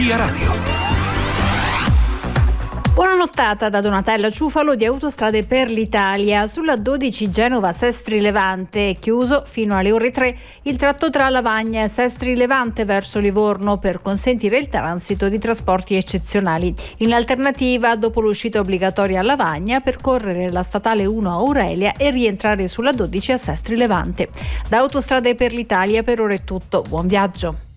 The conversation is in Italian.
Via Radio. Buona nottata da Donatella Ciufalo di Autostrade per l'Italia. Sulla 12 Genova-Sestri Levante è chiuso fino alle ore 3 il tratto tra Lavagna e Sestri Levante verso Livorno per consentire il transito di trasporti eccezionali. In alternativa, dopo l'uscita obbligatoria a Lavagna, percorrere la statale 1 a Aurelia e rientrare sulla 12 a Sestri Levante. Da Autostrade per l'Italia per ora è tutto. Buon viaggio.